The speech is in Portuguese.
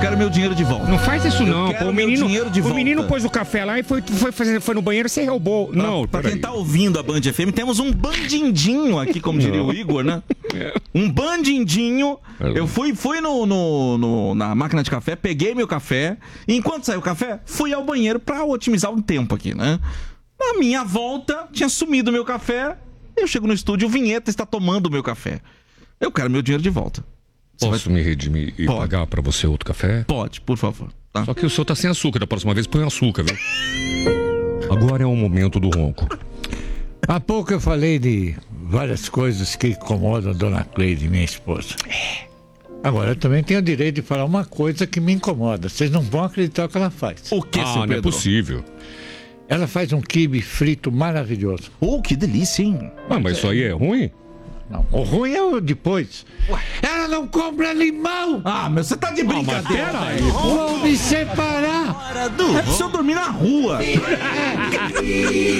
quero meu dinheiro de volta. Não faz isso não, pô. O menino pôs o café lá e foi no banheiro e você roubou. Não, pra quem tá ouvindo a Band FM, temos um bandindinho aqui, como diria o Igor, né? Um bandindinho. Eu fui na máquina de café, peguei meu café, e enquanto saiu o café, fui ao banheiro pra otimizar o tempo aqui, né? Na minha volta, tinha sumido o meu café. Eu chego no estúdio, o Vinheta está tomando o meu café. Eu quero meu dinheiro de volta. Posso me redimir e pagar pra você outro café? Pode, por favor. Tá? Só que o seu tá sem açúcar, da próxima vez põe açúcar, viu? Agora é o momento do ronco. Há pouco eu falei de várias coisas que incomodam a dona Cleide, minha esposa. Agora eu também tenho o direito de falar uma coisa que me incomoda. Vocês não vão acreditar o que ela faz. O que, seu Pedro? Não é possível. Ela faz um quibe frito maravilhoso. Que delícia, hein? Mas isso aí é ruim? Não, o ruim é o depois. Ela não compra limão! Mas você tá de brincadeira? Vou me separar! É pro senhor dormir na rua.